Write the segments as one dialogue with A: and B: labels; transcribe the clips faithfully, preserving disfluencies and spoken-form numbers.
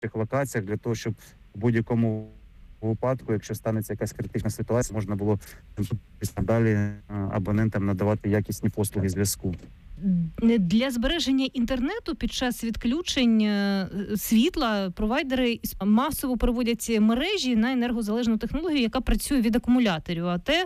A: цих локаціях для того, щоб в будь-якому випадку, якщо станеться якась критична ситуація, можна було далі абонентам надавати якісні послуги зв'язку.
B: Для збереження інтернету під час відключень світла провайдери масово проводять мережі на енергозалежну технологію, яка працює від акумуляторів. А те,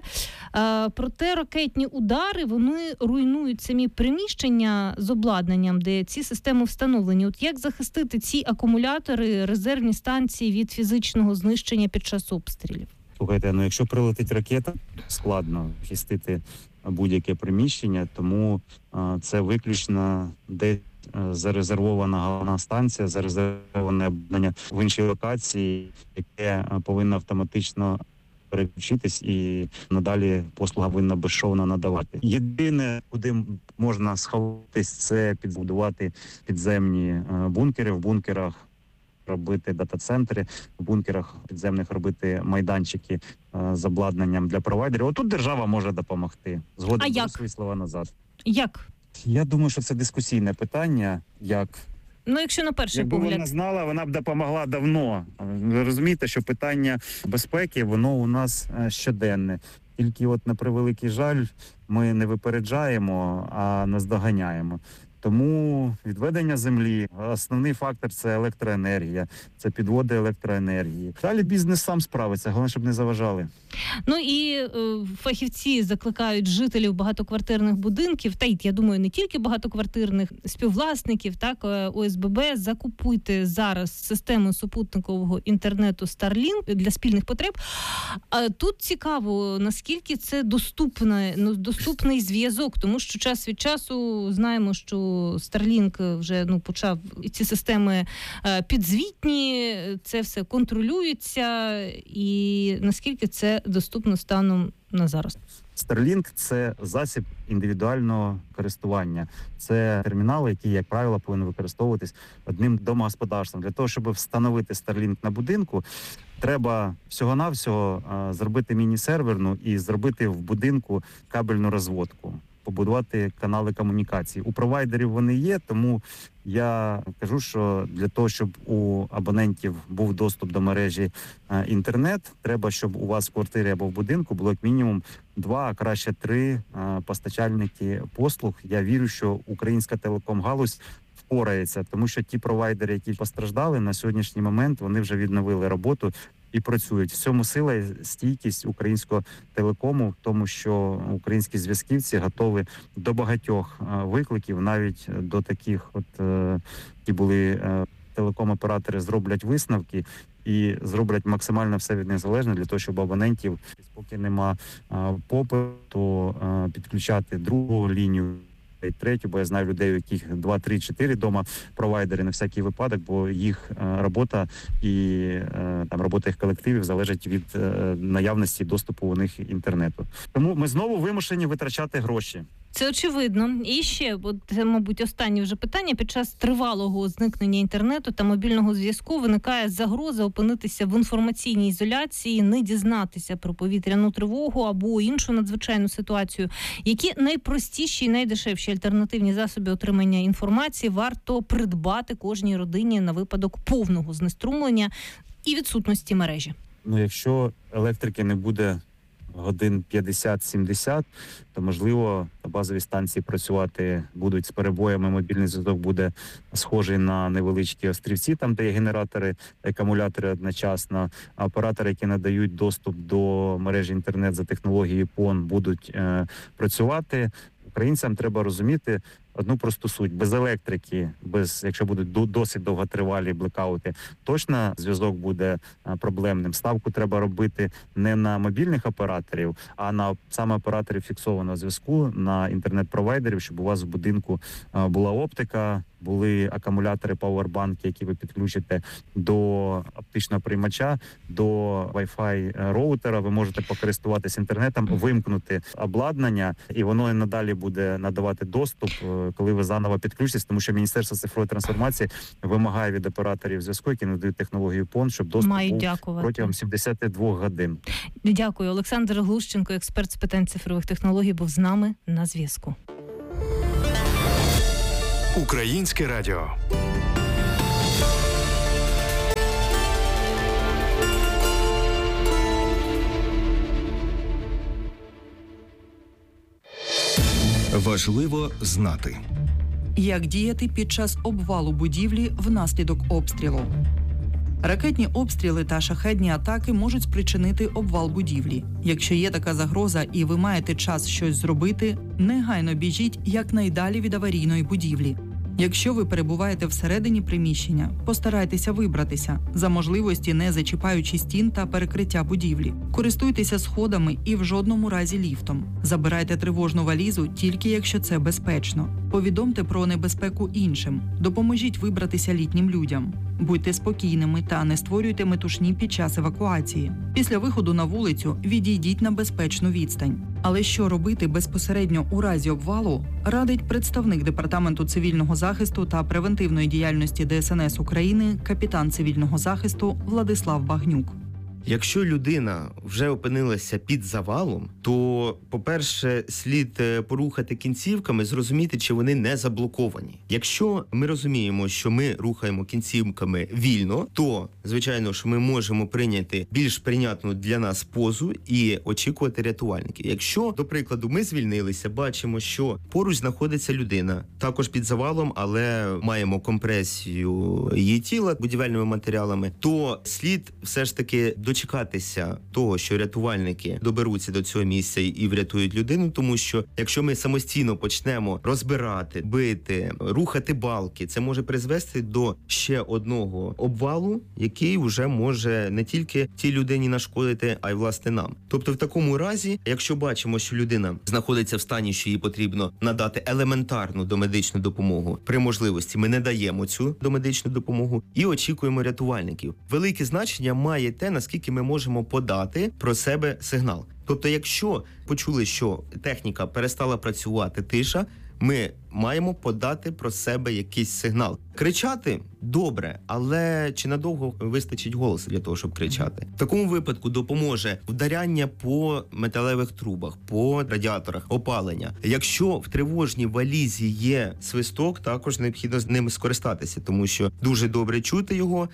B: проте ракетні удари, вони руйнують самі приміщення з обладнанням, де ці системи встановлені. От як захистити ці акумулятори, резервні станції від фізичного знищення під час обстрілів?
A: Слухайте, ну якщо прилетить ракета, складно захистити будь-яке приміщення, тому а, це виключно десь зарезервована головна станція, зарезервоване обладнання в іншій локації, яке а, повинно автоматично переключитись і надалі послуга повинна безшовно надавати. Єдине, куди можна сховатись, це підбудувати підземні а, бункери. В бункерах робити дата-центри, в бункерах підземних робити майданчики а, з обладнанням для провайдерів. Отут держава може допомогти. Згодом беру свої слова назад.
B: Як?
A: Я думаю, що це дискусійне питання. Як?
B: Ну, якщо на перший
A: Якби
B: погляд.
A: вона знала, вона б допомогла давно. Ви розумієте, що питання безпеки, воно у нас щоденне. Тільки от на превеликий жаль, ми не випереджаємо, а наздоганяємо. Тому відведення землі, основний фактор – це електроенергія, це підводи електроенергії. Далі бізнес сам справиться, головне, щоб не заважали.
B: Ну і е, фахівці закликають жителів багатоквартирних будинків, та й, я думаю, не тільки багатоквартирних, співвласників, так, О С Б Б, закупуйте зараз систему супутникового інтернету Starlink для спільних потреб. А тут цікаво, наскільки це доступне, ну, доступний зв'язок, тому що час від часу знаємо, що Starlink вже ну, почав, ці системи підзвітні, це все контролюється, і наскільки це доступно станом на зараз?
A: Starlink – це засіб індивідуального користування. Це термінал, який, як правило, повинен використовуватись одним домогосподарством. Для того, щоб встановити Starlink на будинку, треба всього-навсього а, зробити міні-серверну і зробити в будинку кабельну розводку, побудувати канали комунікації. У провайдерів вони є, тому я кажу, що для того, щоб у абонентів був доступ до мережі е, інтернет, треба, щоб у вас в квартирі або в будинку було як мінімум два, а краще три е, постачальники послуг. Я вірю, що українська телеком-галузь впорається, тому що ті провайдери, які постраждали, на сьогоднішній момент вони вже відновили роботу і працюють. В цьому сила і стійкість українського телекому, в тому, що українські зв'язківці готові до багатьох викликів, навіть до таких, от які були телеком-оператори, зроблять висновки і зроблять максимально все від них залежне для того, щоб абонентів, поки нема попиту, то підключати другу лінію, третю, бо я знаю людей, у яких два, три, чотири вдома провайдери на всякий випадок, бо їх е, робота і е, там робота їх колективів залежить від е, наявності доступу у них інтернету. Тому ми знову вимушені витрачати гроші.
B: Це очевидно. І ще, от, це, мабуть, останнє вже питання. Під час тривалого зникнення інтернету та мобільного зв'язку виникає загроза опинитися в інформаційній ізоляції, не дізнатися про повітряну тривогу або іншу надзвичайну ситуацію. Які найпростіші і найдешевші альтернативні засоби отримання інформації варто придбати кожній родині на випадок повного знеструмлення і відсутності мережі?
A: Ну, якщо електрики не буде годин п'ятдесят-сімдесят, то, можливо, базові станції працювати будуть з перебоями, мобільний зв'язок буде схожий на невеличкі острівці, там, де є генератори, акумулятори одночасно. А оператори, які надають доступ до мережі інтернет за технологією пон, будуть е, працювати. Українцям треба розуміти одну просту суть. Без електрики, без, якщо будуть досить довготривалі блекаути, точно зв'язок буде проблемним. Ставку треба робити не на мобільних операторів, а на саме операторів фіксованого зв'язку, на інтернет-провайдерів, щоб у вас в будинку була оптика, були акумулятори, пауербанки, які ви підключите до оптичного приймача, до Wi-Fi роутера. Ви можете покористуватись інтернетом, вимкнути обладнання, і воно і надалі буде надавати доступ, коли ви заново підключитесь, тому що Міністерство цифрової трансформації вимагає від операторів зв'язку, які надають технологію пон, щоб доступ
B: Мають
A: був
B: дякувати.
A: протягом сімдесят два годин.
B: Дякую. Олександр Глущенко, експерт з питань цифрових технологій, був з нами на зв'язку.
C: Українське радіо. Важливо знати.
D: Як діяти під час обвалу будівлі внаслідок обстрілу? Ракетні обстріли та шахедні атаки можуть спричинити обвал будівлі. Якщо є така загроза і ви маєте час щось зробити, негайно біжіть якнайдалі від аварійної будівлі. Якщо ви перебуваєте всередині приміщення, постарайтеся вибратися, за можливості не зачіпаючи стін та перекриття будівлі. Користуйтеся сходами і в жодному разі ліфтом. Забирайте тривожну валізу тільки якщо це безпечно. Повідомте про небезпеку іншим. Допоможіть вибратися літнім людям. Будьте спокійними та не створюйте метушні під час евакуації. Після виходу на вулицю відійдіть на безпечну відстань. Але що робити безпосередньо у разі обвалу, радить представник Департаменту цивільного захисту та превентивної діяльності Де Ес Ен Ес України, капітан цивільного захисту Владислав Багнюк.
E: Якщо людина вже опинилася під завалом, то, по-перше, слід порухати кінцівками, зрозуміти, чи вони не заблоковані. Якщо ми розуміємо, що ми рухаємо кінцівками вільно, то, звичайно, що ми можемо прийняти більш прийнятну для нас позу і очікувати рятувальників. Якщо, до прикладу, ми звільнилися, бачимо, що поруч знаходиться людина, також під завалом, але маємо компресію її тіла будівельними матеріалами, то слід все ж таки до Чекатися того, що рятувальники доберуться до цього місця і врятують людину, тому що якщо ми самостійно почнемо розбирати, бити, рухати балки, це може призвести до ще одного обвалу, який вже може не тільки тій людині нашкодити, а й власне нам. Тобто в такому разі, якщо бачимо, що людина знаходиться в стані, що їй потрібно надати елементарну домедичну допомогу, при можливості ми не даємо цю домедичну допомогу і очікуємо рятувальників. Велике значення має те, наскільки ми можемо подати про себе сигнал. Тобто, якщо почули, що техніка перестала працювати, тиша, ми маємо подати про себе якийсь сигнал. Кричати – добре, але чи надовго вистачить голосу для того, щоб кричати? В такому випадку допоможе вдаряння по металевих трубах, по радіаторах, опалення. Якщо в тривожній валізі є свисток, також необхідно з ним скористатися, тому що дуже добре чути його,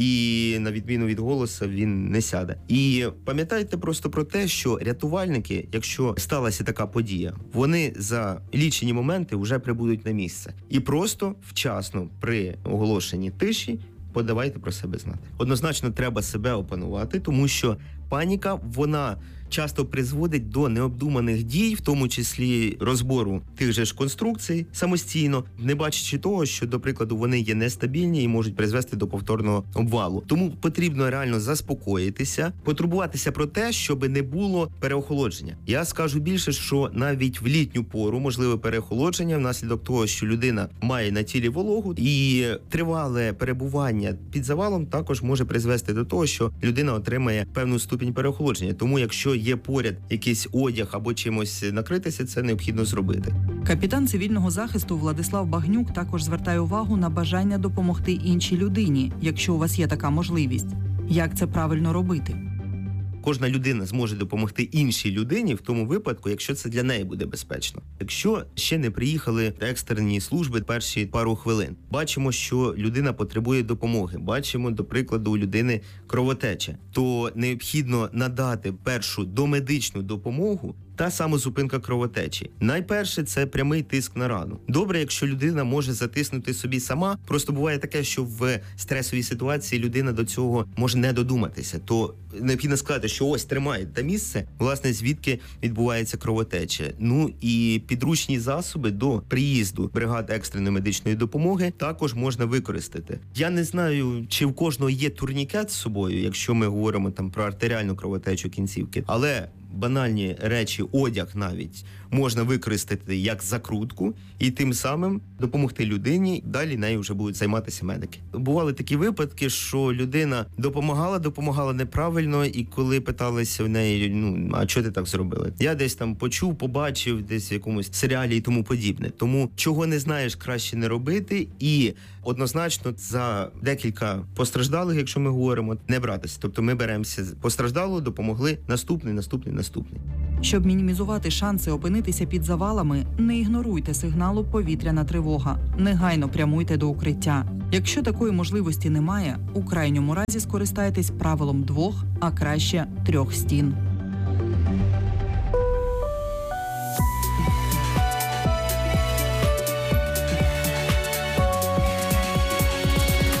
E: і на відміну від голосу він не сяде. І пам'ятайте просто про те, що рятувальники, якщо сталася така подія, вони за лічені моменти вже прибудуть на місце. І просто вчасно при оголошенні тиші подавайте про себе знати. Однозначно треба себе опанувати, тому що паніка, вона часто призводить до необдуманих дій, в тому числі розбору тих же ж конструкцій самостійно, не бачачи того, що, до прикладу, вони є нестабільні і можуть призвести до повторного обвалу. Тому потрібно реально заспокоїтися, потурбуватися про те, щоб не було переохолодження. Я скажу більше, що навіть в літню пору можливе переохолодження внаслідок того, що людина має на тілі вологу, і тривале перебування під завалом також може призвести до того, що людина отримає певну ступінь переохолодження. Тому якщо є поряд якийсь одяг або чимось накритися, це необхідно зробити.
D: Капітан цивільного захисту Владислав Багнюк також звертає увагу на бажання допомогти іншій людині, якщо у вас є така можливість. Як це правильно робити?
E: Кожна людина зможе допомогти іншій людині в тому випадку, якщо це для неї буде безпечно. Якщо ще не приїхали екстрені служби перші пару хвилин, бачимо, що людина потребує допомоги, бачимо, до прикладу, у людини кровотеча, то необхідно надати першу домедичну допомогу та самозупинка кровотечі. Найперше – це прямий тиск на рану. Добре, якщо людина може затиснути собі сама, просто буває таке, що в стресовій ситуації людина до цього може не додуматися, то необхідно сказати, що ось тримає те місце, власне, звідки відбувається кровотеча. Ну і підручні засоби до приїзду бригад екстреної медичної допомоги також можна використати. Я не знаю, чи в кожного є турнікет з собою, якщо ми говоримо там про артеріальну кровотечу кінцівки, але банальні речі, одяг навіть, можна використати як закрутку і тим самим допомогти людині, далі нею вже будуть займатися медики. Бували такі випадки, що людина допомагала, допомагала неправильно, і коли питалися в неї, ну, а чого ти так зробила? Я десь там почув, побачив, десь в якомусь серіалі і тому подібне. Тому, чого не знаєш, краще не робити, і однозначно за декілька постраждалих, якщо ми говоримо, не братися. Тобто ми беремося постраждалого, допомогли, наступний, наступний, наступний.
D: Щоб мінімізувати шанси опинитися під завалами, не ігноруйте сигналу «Повітряна тривога». Негайно прямуйте до укриття. Якщо такої можливості немає, у крайньому разі скористайтесь правилом двох, а краще трьох стін.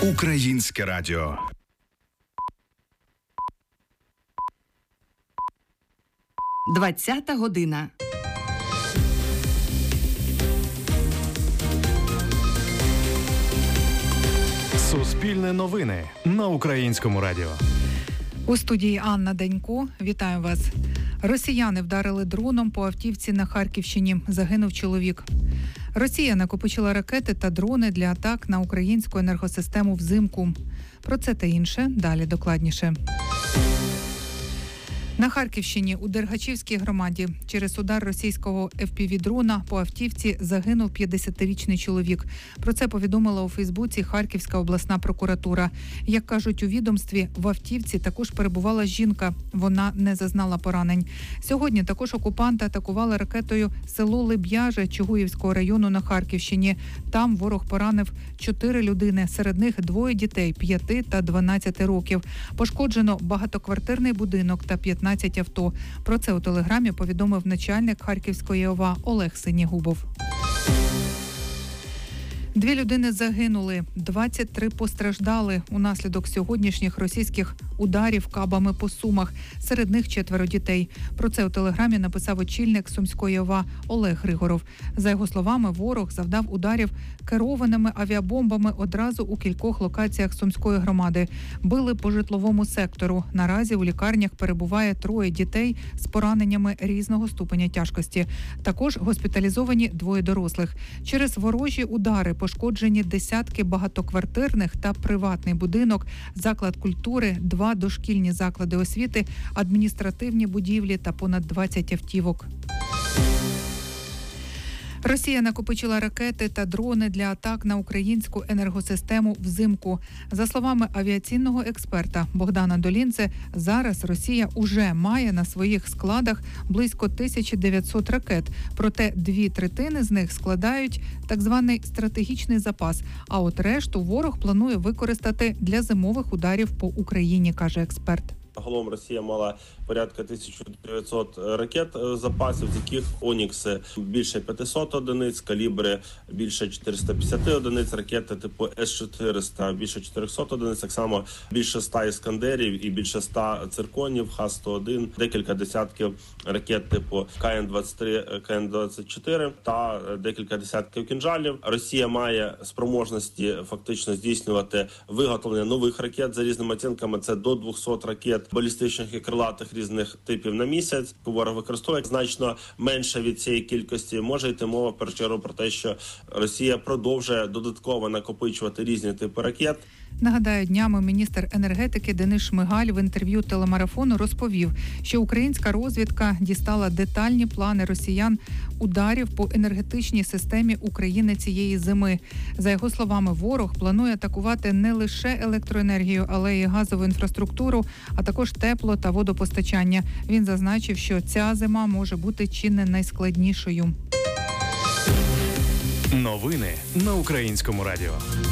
C: Українське радіо.
D: двадцята година.
F: Суспільне новини на Українському радіо.
G: У студії Анна Данько. Вітаю вас. Росіяни вдарили дроном по автівці на Харківщині. Загинув чоловік. Росія накопичила ракети та дрони для атак на українську енергосистему взимку. Про це та інше далі докладніше. На Харківщині у Дергачівській громаді через удар російського еф пі ві-дрона по автівці загинув п'ятдесятирічний чоловік. Про це повідомила у Фейсбуці Харківська обласна прокуратура. Як кажуть у відомстві, в автівці також перебувала жінка. Вона не зазнала поранень. Сьогодні також окупанти атакували ракетою село Леб'яже Чугуївського району на Харківщині. Там ворог поранив чотири людини, серед них двоє дітей п'яти та дванадцяти років. Пошкоджено багатоквартирний будинок та п'ятнадцять авто. Про це у телеграмі повідомив начальник Харківської ОВА Олег Синігубов. Дві людини загинули, двадцять три постраждали унаслідок сьогоднішніх російських ударів кабами по Сумах. Серед них четверо дітей. Про це у телеграмі написав очільник Сумської ОВА Олег Григоров. За його словами, ворог завдав ударів керованими авіабомбами одразу у кількох локаціях Сумської громади. Били по житловому сектору. Наразі у лікарнях перебуває троє дітей з пораненнями різного ступеня тяжкості. Також госпіталізовані двоє дорослих. Через ворожі удари пошкоджені десятки багатоквартирних та приватний будинок, заклад культури, два дошкільні заклади освіти, адміністративні будівлі та понад двадцять автівок. Росія накопичила ракети та дрони для атак на українську енергосистему взимку. За словами авіаційного експерта Богдана Долінце, зараз Росія уже має на своїх складах близько тисяча дев'ятсот ракет. Проте дві третини з них складають так званий стратегічний запас. А от решту ворог планує використати для зимових ударів по Україні, каже експерт.
H: Загалом Росія мала порядка тисяча дев'ятсот ракет запасів, з яких «Онікси» більше п'ятсот одиниць, «Калібри» більше чотириста п'ятдесят одиниць, ракети типу С чотириста більше чотириста одиниць, так само більше ста «Іскандерів» і більше ста «Цирконів», Х сто один, декілька десятків ракет типу Ка Ен двадцять три, Ка Ен двадцять чотири та декілька десятків «Кінжалів». Росія має спроможності фактично здійснювати виготовлення нових ракет за різними оцінками. Це до двохсот ракет балістичних і крилатих різних типів на місяць. Ворог використовує значно менше від цієї кількості. Може йти мова в першу чергу про те, що Росія продовжує додатково накопичувати різні типи ракет.
G: Нагадаю, днями міністр енергетики Денис Шмигаль в інтерв'ю телемарафону розповів, що українська розвідка дістала детальні плани росіян ударів по енергетичній системі України цієї зими. За його словами, ворог планує атакувати не лише електроенергію, але й газову інфраструктуру, а також тепло та водопостачання. Він зазначив, що ця зима може бути чи не найскладнішою.
F: Новини на Українському радіо.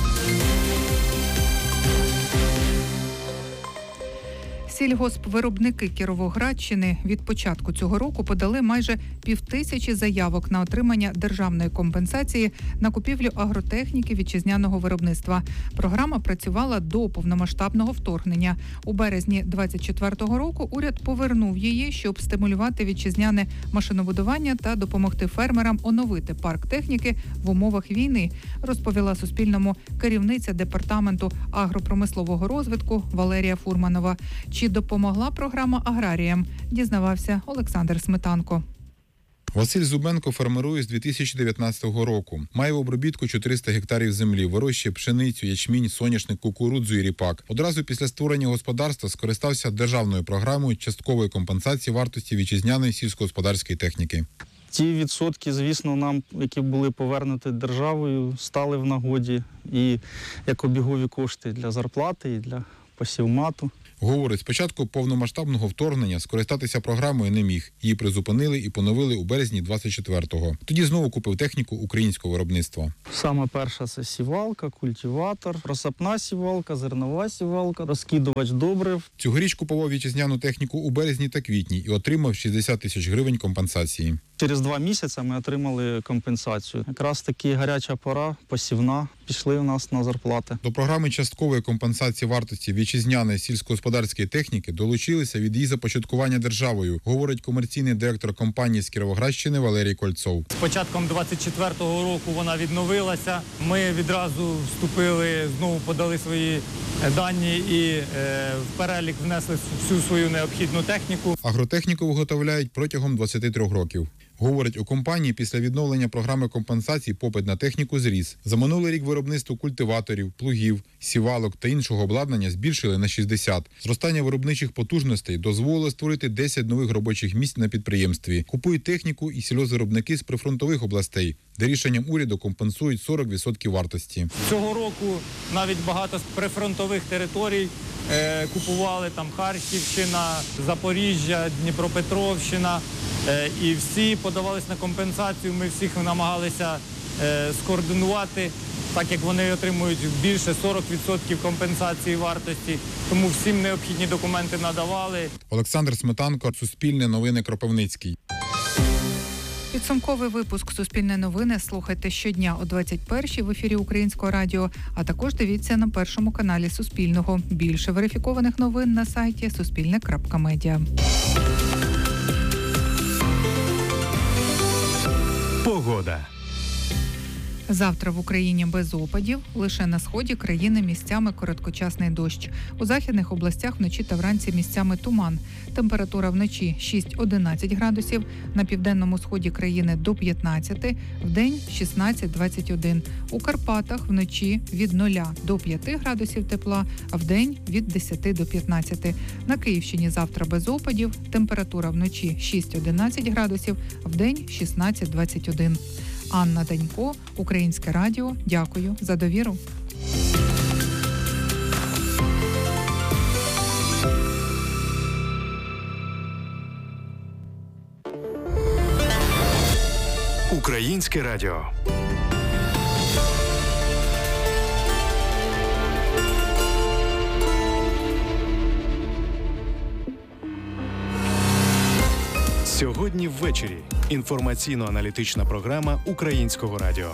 G: Сільгоспвиробники Кіровоградщини від початку цього року подали майже півтисячі заявок на отримання державної компенсації на купівлю агротехніки вітчизняного виробництва. Програма працювала до повномасштабного вторгнення. У березні двадцять четвертого року уряд повернув її, щоб стимулювати вітчизняне машинобудування та допомогти фермерам оновити парк техніки в умовах війни, розповіла Суспільному керівниця департаменту агропромислового розвитку Валерія Фурманова. Чи допомогла програма аграріям, дізнавався Олександр Сметанко.
I: Василь Зубенко фермерує з дві тисячі дев'ятнадцятого року. Має в обробітку чотириста гектарів землі, вирощує пшеницю, ячмінь, соняшник, кукурудзу і ріпак. Одразу після створення господарства скористався державною програмою часткової компенсації вартості вітчизняної сільськогосподарської техніки.
J: Ті відсотки, звісно, нам, які були повернуті державою, стали в нагоді і як обігові кошти для зарплати, і для посівмату.
I: Говорить, спочатку повномасштабного вторгнення скористатися програмою не міг. Її призупинили і поновили у березні двадцять четвертого. Тоді знову купив техніку українського виробництва.
J: Саме перша – це сівалка, культиватор, розсапна сівалка, зернова сівалка, розкидувач добрив.
I: Цьогоріч купував вітчизняну техніку у березні та квітні і отримав шістдесят тисяч гривень компенсації.
J: Через два місяці ми отримали компенсацію. Якраз таки гаряча пора, посівна, пішли у нас на зарплати.
I: До програми часткової компенсації вартості вітчизняної сільськогосподарської техніки долучилися від її започаткування державою, говорить комерційний директор компанії з Кіровоградщини Валерій Кольцов.
C: З початком двадцять четвертого року вона відновилася. Ми відразу вступили, знову подали свої дані і е, в перелік внесли всю свою необхідну техніку.
I: Агротехніку виготовляють протягом двадцяти трьох років. Говорить, у компанії після відновлення програми компенсації попит на техніку зріс. За минулий рік виробництво культиваторів, плугів, сівалок та іншого обладнання збільшили на шістдесят. Зростання виробничих потужностей дозволило створити десять нових робочих місць на підприємстві. Купують техніку і сільгоспвиробники з прифронтових областей, де рішенням уряду компенсують сорок відсотків вартості.
C: Цього року навіть багато з прифронтових територій е, купували, там Харківщина, Запоріжжя, Дніпропетровщина. Е, і всі подавались на компенсацію, ми всіх намагалися е, скоординувати, так як вони отримують більше сорок відсотків компенсації вартості, тому всім необхідні документи надавали.
I: Олександр Сметанко, Суспільне новини, Кропивницький.
G: Підсумковий випуск «Суспільне новини» слухайте щодня о двадцять першій в ефірі Українського радіо, а також дивіться на першому каналі Суспільного. Більше верифікованих новин на сайті суспільне крапка медіа.
F: Погода.
G: Завтра в Україні без опадів, лише на сході країни місцями короткочасний дощ. У західних областях вночі та вранці місцями туман. Температура вночі шість-одинадцять градусів, на південному сході країни до п'ятнадцяти, вдень шістнадцять-двадцять один. У Карпатах вночі від нуля до п'яти градусів тепла, а вдень від десяти до п'ятнадцяти. На Київщині завтра без опадів, температура вночі шість-одинадцять градусів, вдень шістнадцять-двадцять один. Анна Данько, Українське радіо. Дякую за довіру.
F: Українське радіо. Сьогодні ввечері. Інформаційно-аналітична програма Українського радіо.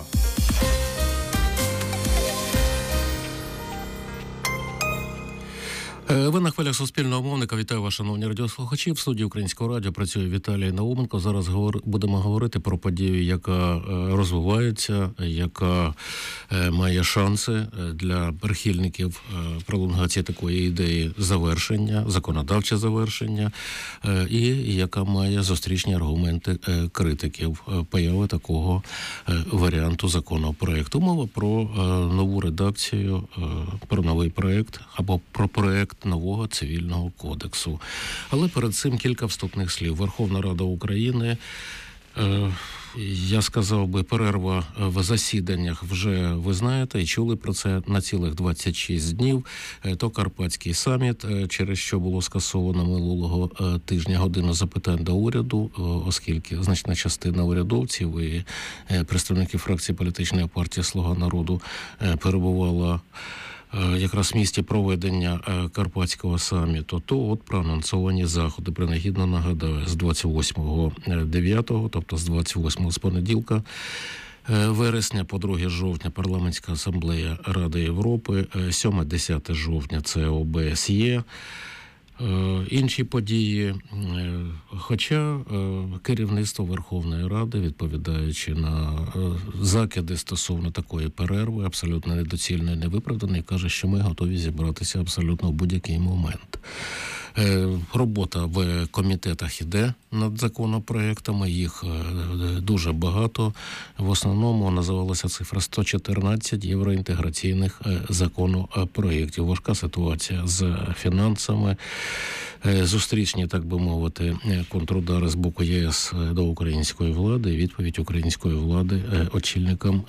K: Ви на хвилях Суспільного мовника. Вітаю вас, шановні радіослухачі. В студії Українського радіо працює Віталій Науменко. Зараз говор... будемо говорити про подію, яка розвивається, яка має шанси для прихильників пролонгації такої ідеї завершення, законодавче завершення, і яка має зустрічні аргументи критиків появи такого варіанту законопроекту. Мова про нову редакцію, про новий проект або про проект нового цивільного кодексу. Але перед цим кілька вступних слів. Верховна Рада України, е, я сказав би, перерва в засіданнях вже ви знаєте і чули про це на цілих двадцять шість днів. То Карпатський саміт, через що було скасовано минулого тижня годину запитань до уряду, оскільки значна частина урядовців і представників фракції політичної партії «Слуга народу» перебувала якраз в місті проведення Карпатського саміту, то от проанонсовані заходи, принагідно нагадаю, з двадцять восьмого дев'ятого, тобто з двадцять восьмого з понеділка вересня, по друге жовтня парламентська асамблея Ради Європи, сьоме-десяте жовтня це о бе ес є. Інші події, хоча керівництво Верховної Ради, відповідаючи на закиди стосовно такої перерви, абсолютно недоцільної, невиправданої, каже, що ми готові зібратися абсолютно в будь-який момент. Робота в комітетах іде над законопроектами, їх дуже багато. В основному називалася цифра сто чотирнадцять євроінтеграційних законопроєктів. Важка ситуація з фінансами, зустрічні, так би мовити, контрудари з боку є ес до української влади, відповідь української влади очільникам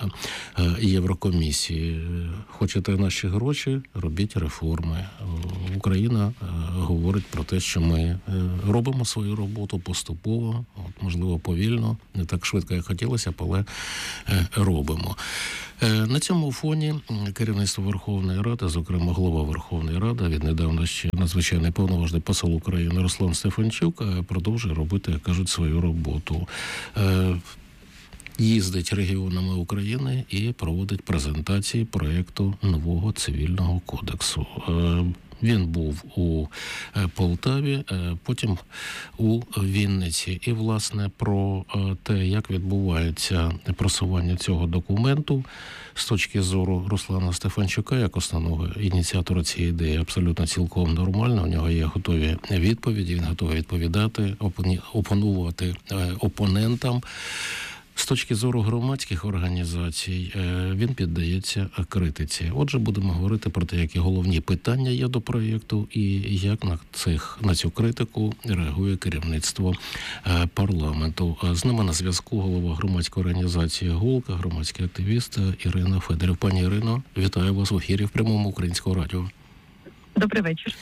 K: Єврокомісії. Хочете наші гроші? Робіть реформи. Україна говорить про те, що ми е, робимо свою роботу поступово, от, можливо, повільно, не так швидко, як хотілося б, але е, робимо. Е, на цьому фоні керівництво Верховної Ради, зокрема голова Верховної Ради, віднедавна ще надзвичайний повноважний посол України Руслан Стефанчук, е, продовжує робити, як кажуть, свою роботу. Е, їздить регіонами України і проводить презентації проєкту нового цивільного кодексу. Він був у Полтаві, потім у Вінниці. І, власне, про те, як відбувається просування цього документу з точки зору Руслана Стефанчука, як основного ініціатора цієї ідеї, абсолютно цілком нормально. У нього є готові відповіді, він готовий відповідати, опонувати опонентам. З точки зору громадських організацій він піддається критиці. Отже, будемо говорити про те, які головні питання є до проєкту і як на цих на цю критику реагує керівництво парламенту. З нами на зв'язку голова громадської організації «Голка», громадський активіст Ірина Федорів. Пані Ірино, вітаю вас в ефірі в прямому Українського радіо.
L: Добрий вечір.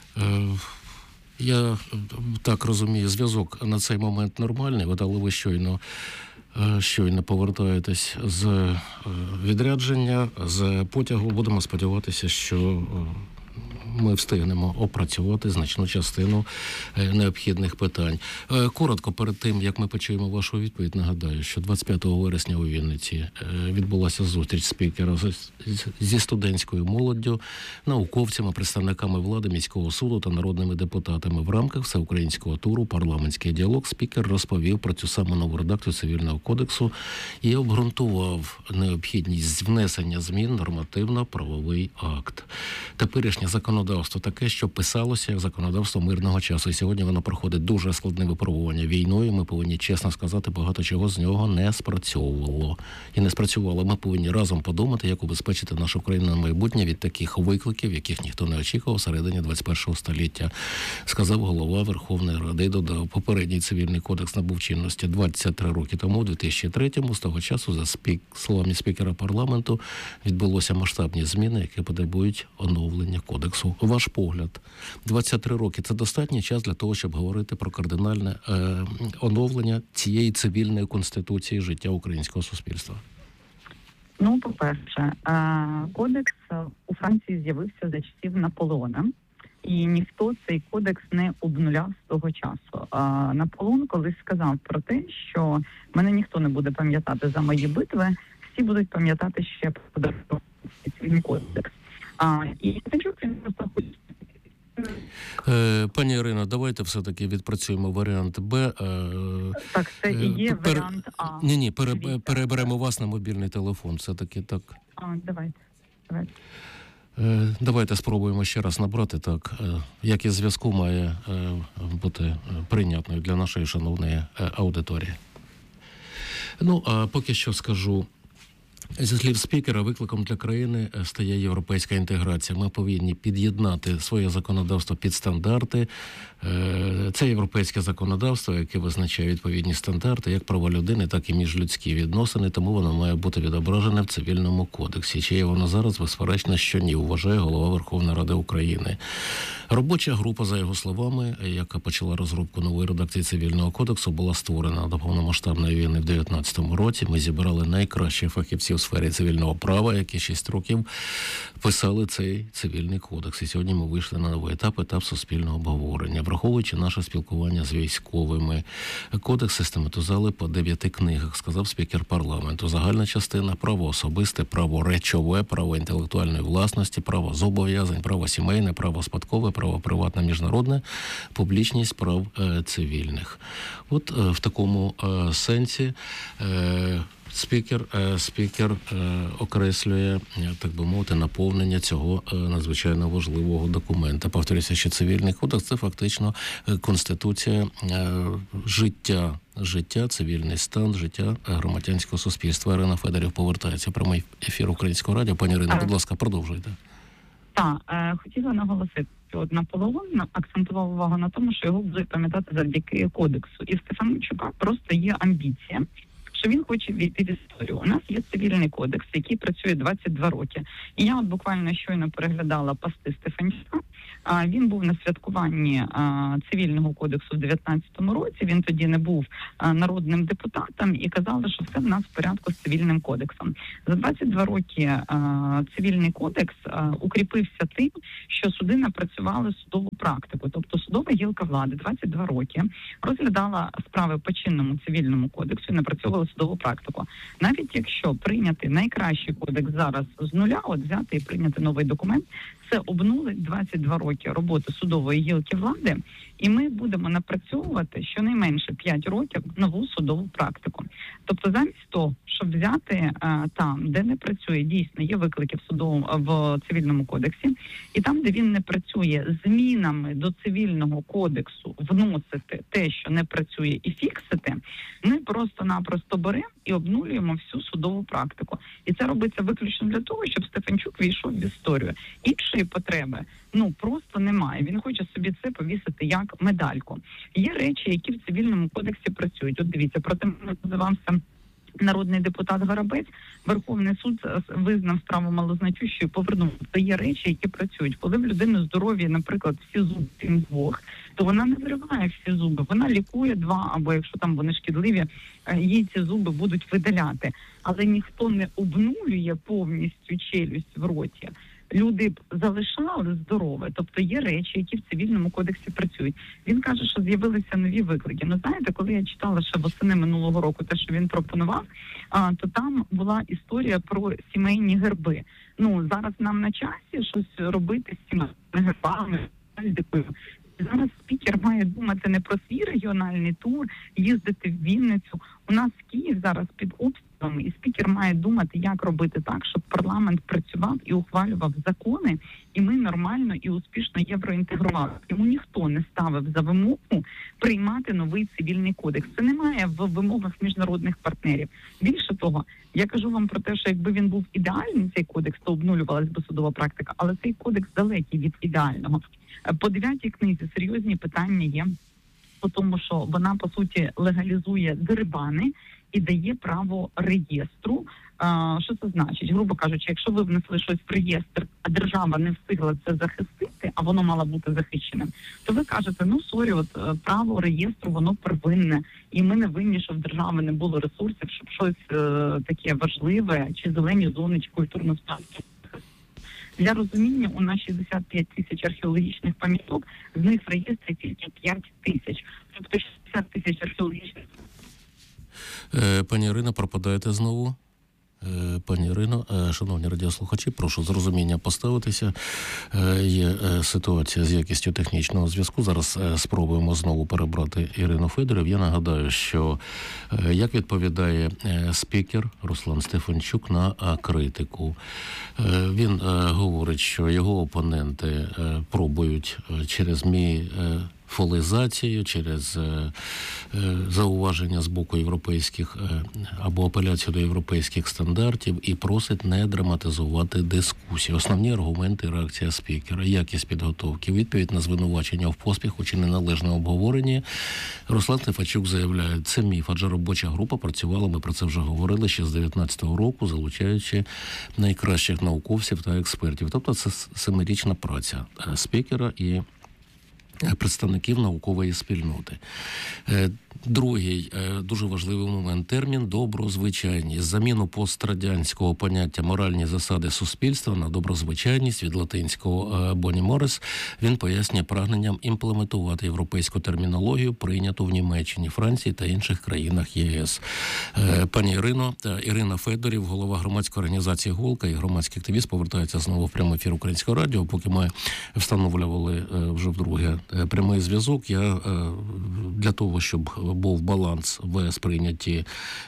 K: Я так розумію, зв'язок на цей момент нормальний, але ви щойно Щойно повертаєтесь з відрядження, з потягу. Будемо сподіватися, що ми встигнемо опрацювати значну частину необхідних питань. Коротко, перед тим, як ми почуємо вашу відповідь, нагадаю, що двадцять п'ятого вересня у Вінниці відбулася зустріч спікера зі студентською молоддю, науковцями, представниками влади, міського суду та народними депутатами. В рамках всеукраїнського туру «Парламентський діалог» спікер розповів про цю саму нову редакцію Цивільного кодексу і обґрунтував необхідність внесення змін в нормативно-правовий акт. Теперішнє законодавство таке, що писалося як законодавство мирного часу. І сьогодні воно проходить дуже складне випробування війною. Ми повинні чесно сказати, багато чого з нього не спрацьовувало. І не спрацювало. Ми повинні разом подумати, як убезпечити нашу країну на майбутнє від таких викликів, яких ніхто не очікував всередині двадцять першого століття, сказав голова Верховної Ради. І додав, попередній цивільний кодекс набув чинності двадцять три роки тому, у дві тисячі третьому. З того часу, за спік... словами спікера парламенту, відбулося масштабні зміни, які потребують оновлення кодексу. Ваш погляд, двадцять три роки – це достатній час для того, щоб говорити про кардинальне е, оновлення цієї цивільної конституції життя українського суспільства?
L: Ну, по-перше, кодекс у Франції з'явився за часів Наполеона, і ніхто цей кодекс не обнуляв з того часу. Наполеон колись сказав про те, що мене ніхто не буде пам'ятати за мої битви, всі будуть пам'ятати ще про цивільний кодекс. А, і він просто хоче.
K: Пані Ірино, давайте все-таки відпрацюємо варіант Б.
L: Так, це і є Пер... варіант А.
K: Ні, ні, пере... переберемо вас на мобільний телефон. Все-таки так.
L: А, давайте. давайте.
K: Давайте спробуємо ще раз набрати так. Якість зв'язку має бути прийнятною для нашої шановної аудиторії. Ну, а поки що скажу. Зі слів спікера, викликом для країни стає європейська інтеграція. Ми повинні під'єднати своє законодавство під стандарти. Це європейське законодавство, яке визначає відповідні стандарти, як права людини, так і міжлюдські відносини, тому воно має бути відображене в Цивільному кодексі. Чи є воно зараз? Безперечно, що ні, вважає голова Верховної Ради України. Робоча група, за його словами, яка почала розробку нової редакції Цивільного кодексу, була створена до повномасштабної війни в дев'ятнадцятому році. Ми зібрали найкращих фахівців у сфері цивільного права, які шість років писали цей Цивільний кодекс. І сьогодні ми вийшли на новий етап, етап суспільного обговорення. Враховуючи наше спілкування з військовими, кодекс систематизували по дев'яти книгах, сказав спікер парламенту. Загальна частина – право особисте, право речове, право інтелектуальної власності, право зобов'язань, право сімейне, право спадкове, право приватне, міжнародне, публічність прав е, цивільних. От е, в такому е, сенсі е, Спікер, спікер окреслює, так би мовити, наповнення цього надзвичайно важливого документа. Повторюся, що Цивільний кодекс – це фактично конституція життя, життя, цивільний стан, життя громадянського суспільства. Ірина Федорів повертається в прямий ефір Українського радіо. Пані Ірино, будь ласка, продовжуйте.
L: Так, хотіла наголосити, що Наполеон акцентував увагу на тому, що його будуть пам'ятати завдяки кодексу. І в Стефанчука просто є амбіція, що він хоче війти в історію. У нас є Цивільний кодекс, який працює двадцять два роки. І я от буквально щойно переглядала пости Стефанчука, А він був на святкуванні а, цивільного кодексу в дев'ятнадцятому році. Він тоді не був а, народним депутатом і казали, що все в нас в порядку з цивільним кодексом. За двадцять два роки а, цивільний кодекс а, укріпився тим, що суди напрацювали судову практику. Тобто судова гілка влади двадцять два роки розглядала справи по чинному цивільному кодексу і напрацьовувала судову практику. Навіть якщо прийняти найкращий кодекс зараз з нуля, от взяти і прийняти новий документ, це обнулить двадцять два роки роботи судової гілки влади, і ми будемо напрацьовувати щонайменше п'ять років нову судову практику. Тобто замість того, щоб взяти а, там, де не працює, дійсно є виклики в судовому в цивільному кодексі, і там, де він не працює, змінами до цивільного кодексу вносити те, що не працює, і фіксити, ми просто-напросто беремо і обнулюємо всю судову практику. І це робиться виключно для того, щоб Стефанчук війшов в історію. Іншої потреби, ну, просто немає. Він хоче собі це повісити як медальку. Є речі, які в цивільному кодексі працюють. От дивіться, проти мене називався народний депутат Горобець, Верховний суд визнав справу малозначущою, повернув. Це є речі, які працюють. Коли в людини здоров'я, наприклад, всі зуби, крім двох, то вона не вириває всі зуби, вона лікує два, або якщо там вони шкідливі, їй ці зуби будуть видаляти. Але ніхто не обнулює повністю челюсть в роті. Люди б залишали здорове, тобто є речі, які в цивільному кодексі працюють. Він каже, що з'явилися нові виклики. Ну, знаєте, коли я читала ще восени минулого року те, що він пропонував, а, то там була історія про сімейні герби. Ну, зараз нам на часі щось робити з сімейними гербами, зараз спікер має думати не про свій регіональний тур, їздити в Вінницю. У нас Київ зараз під обстрілами, і спікер має думати, як робити так, щоб парламент працював і ухвалював закони, і ми нормально і успішно євроінтегрували. Йому ніхто не ставив за вимогу приймати новий цивільний кодекс. Це немає в вимогах міжнародних партнерів. Більше того, я кажу вам про те, що якби він був ідеальний, цей кодекс, то обнулювалась би судова практика, але цей кодекс далекий від ідеального. По дев'ятій книзі серйозні питання є по тому, що вона, по суті, легалізує дерибани і дає право реєстру. А, що це значить? Грубо кажучи, якщо ви внесли щось в реєстр, а держава не встигла це захистити, а воно мало бути захищеним, то ви кажете, ну, сорі, от право реєстру, воно первинне, і ми не винні, що в держави не було ресурсів, щоб щось е, таке важливе, чи зелені зони, чи культурну спадщину. Для розуміння, у нас шістдесят п'ять тисяч археологічних пам'яток, з них в реєстрі тільки п'ять тисяч. Тобто шістдесят тисяч археологічних.
K: Пані Ірино, пропадаєте знову? Пані Ірино, шановні радіослухачі, прошу з розуміння поставитися. Є ситуація з якістю технічного зв'язку. Зараз спробуємо знову перебрати Ірину Федорів. Я нагадаю, що як відповідає спікер Руслан Стефанчук на критику. Він говорить, що його опоненти пробують через мі фолізацію, через е, е, зауваження з боку європейських е, або апеляцію до європейських стандартів і просить не драматизувати дискусію. Основні аргументи і реакція спікера, якість підготовки, відповідь на звинувачення в поспіху чи неналежне обговорення. Руслан Стефанчук заявляє, це міф, адже робоча група працювала, ми про це вже говорили, ще з дев'ятнадцятого року, залучаючи найкращих науковців та експертів. Тобто це семирічна праця спікера і представників наукової спільноти. Другий дуже важливий момент – термін «доброзвичайність». Заміну пострадянського поняття «моральні засади суспільства» на «доброзвичайність» від латинського «боні морес» він пояснює прагненням імплементувати європейську термінологію, прийняту в Німеччині, Франції та інших країнах ЄС. Пані Ірино, Ірина Федорів, голова громадської організації «Голка» і громадський активіст, повертається знову в прямий ефір Українського радіо. Поки ми встановлювали вже вдруге прямий зв'язок, я для того, щоб був баланс в сприйнятті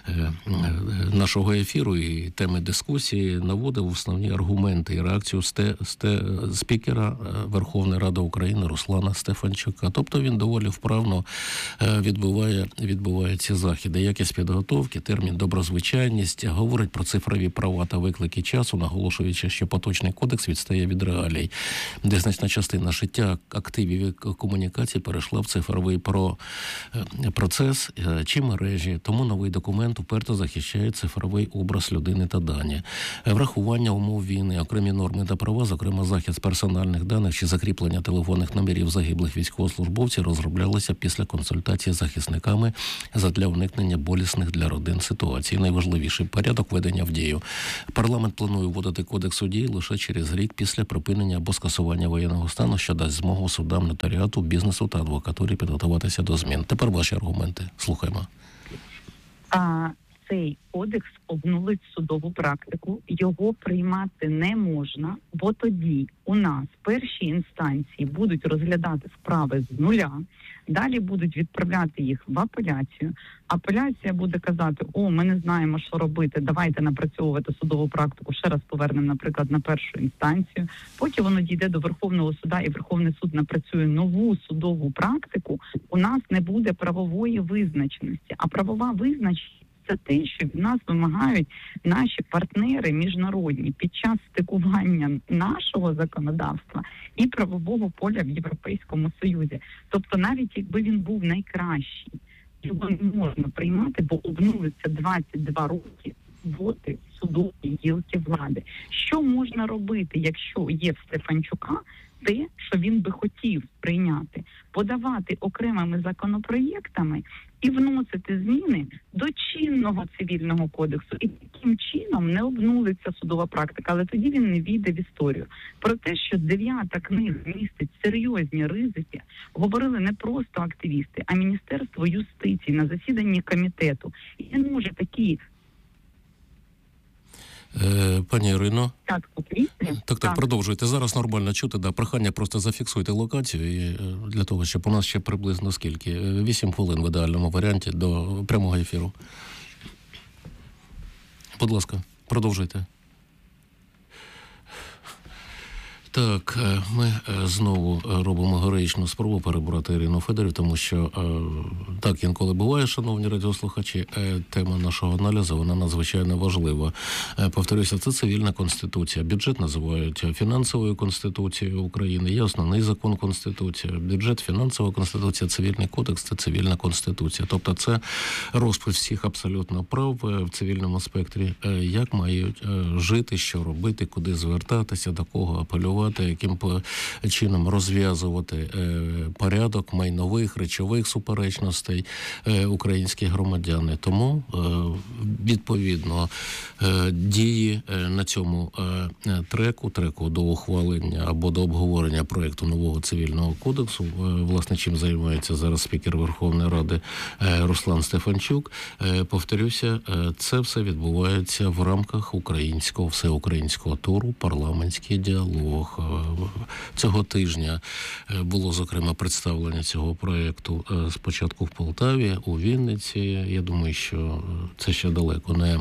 K: нашого ефіру і теми дискусії, наводив основні аргументи і реакцію сте, сте, спікера Верховної Ради України Руслана Стефанчука. Тобто він доволі вправно відбуває, відбуває ці заходи. Якість підготовки, термін «доброзвичайність», говорить про цифрові права та виклики часу, наголошуючи, що поточний кодекс відстає від реалій, де значна частина життя, активів і комунікацій перейшла в цифровий про процес чи мережі, тому новий документ уперто захищає цифровий образ людини та дані. Врахування умов війни, окремі норми та права, зокрема захист персональних даних чи закріплення телефонних номерів загиблих військовослужбовців розроблялися після консультації з захисниками задля уникнення болісних для родин ситуацій. Найважливіший порядок введення в дію. Парламент планує вводити кодекс у дію лише через рік після припинення або скасування воєнного стану, що дасть змогу судам, нотаріату, бізнесу та адвокатурі підготуватися до змін. Тепер ваші аргументи. Слухаємо.
L: А цей кодекс обнулить судову практику, його приймати не можна, бо тоді у нас перші інстанції будуть розглядати справи з нуля, далі будуть відправляти їх в апеляцію. Апеляція буде казати: о, ми не знаємо, що робити, давайте напрацьовувати судову практику, ще раз повернемо, наприклад, на першу інстанцію. Потім воно дійде до Верховного суда, і Верховний суд напрацює нову судову практику. У нас не буде правової визначеності, а правова визначеність – це те, що від нас вимагають наші партнери міжнародні під час стикування нашого законодавства і правового поля в Європейському Союзі. Тобто навіть якби він був найкращий, його не можна приймати, бо обнулиться двадцять два роки роботи судової гілки влади. Що можна робити, якщо є в Стефанчука те, що він би хотів прийняти? Подавати окремими законопроєктами і вносити зміни до чинного цивільного кодексу. І таким чином не обнулиться судова практика, але тоді він не війде в історію. Про те, що дев'ята книга містить серйозні ризики, говорили не просто активісти, а Міністерство юстиції на засіданні комітету. І не може такі...
K: Пані Ірино,
L: так,
K: так, так, продовжуйте. Зараз нормально чути, да, прохання просто зафіксуйте локацію і для того, щоб у нас ще приблизно скільки? Вісім хвилин в ідеальному варіанті до прямого ефіру. Будь ласка, продовжуйте. Так, ми знову робимо героїчну спробу перебрати Ірину Федорів, тому що так інколи буває, шановні радіослухачі, тема нашого аналізу, вона надзвичайно важлива. Повторюся, це цивільна конституція. Бюджет називають фінансовою конституцією України. Є основний закон Конституція. Бюджет, фінансова конституція, цивільний кодекс – це цивільна конституція. Тобто це розпис всіх абсолютно прав в цивільному спектрі. Як мають жити, що робити, куди звертатися, до кого апелювати, яким чином розв'язувати е, порядок майнових, речових суперечностей е, українські громадяни. Тому е, відповідно е, дії е, на цьому е, треку, треку до ухвалення або до обговорення проєкту нового цивільного кодексу, е, власне, чим займається зараз спікер Верховної Ради е, Руслан Стефанчук, е, повторюся, е, це все відбувається в рамках українського, всеукраїнського туру, парламентський діалог. Цього тижня було, зокрема, представлення цього проєкту спочатку в Полтаві, у Вінниці. Я думаю, що це ще далеко не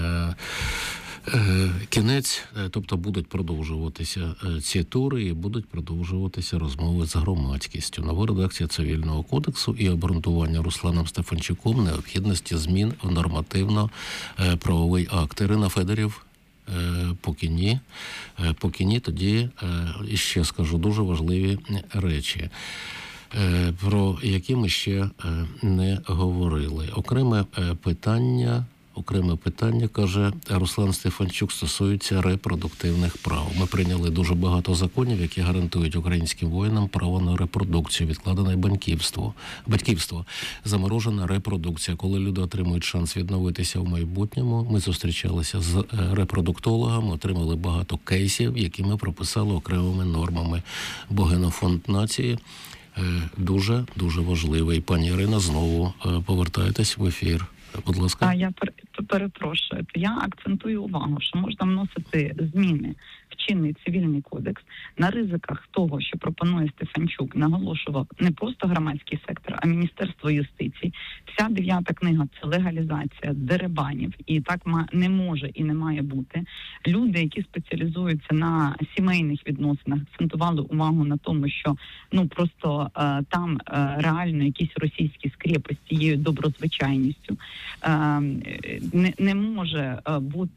K: кінець, тобто будуть продовжуватися ці тури і будуть продовжуватися розмови з громадськістю. Нова редакція цивільного кодексу і обґрунтування Русланом Стефанчуком необхідності змін в нормативно-правовий акт. Ірина Федорів. Поки ні. Поки ні, тоді ще скажу дуже важливі речі, про які ми ще не говорили. Окреме питання, окреме питання, каже Руслан Стефанчук, стосується репродуктивних прав. Ми прийняли дуже багато законів, які гарантують українським воїнам право на репродукцію, відкладене батьківство, батьківство, заморожена репродукція. Коли люди отримують шанс відновитися в майбутньому, ми зустрічалися з репродуктологами, отримали багато кейсів, які ми прописали окремими нормами. Бо генофонд нації дуже, дуже важливий. Пані Ірина, знову повертайтесь в ефір. Будь ласка.
L: А я перепрошую. Я акцентую увагу, що можна вносити зміни в чинний цивільний кодекс на ризиках того, що пропонує Стефанчук, наголошував не просто громадський сектор, а Міністерство юстиції. Вся дев'ята книга – це легалізація дерибанів, і так не може і не має бути. Люди, які спеціалізуються на сімейних відносинах, акцентували увагу на тому, що ну просто е, там е, реально якісь російські скрепи з цією доброзвичайністю. Е, не, не може е, бути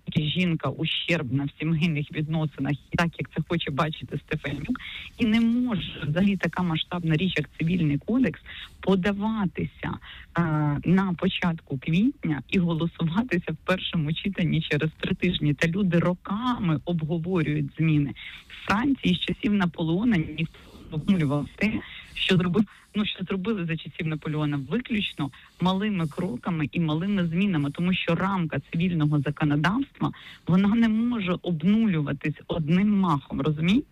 L: жінка ущербна в сімейних відносинах, так як це хоче бачити Стефанчук, і не може взагалі така масштабна річ, як цивільний кодекс, подаватися е, на початку квітня і голосуватися в першому читанні через три тижні. Та люди роками обговорюють зміни. В Франції з часів Наполеона ніхто не обмулював те, що зробив, ну що зробили за часів Наполеона, виключно малими кроками і малими змінами, тому що рамка цивільного законодавства, вона не може обнулюватись одним махом, розумієте?